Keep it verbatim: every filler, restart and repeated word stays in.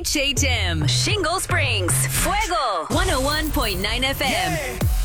H M, Shingle Springs, Fuego, one oh one point nine F M.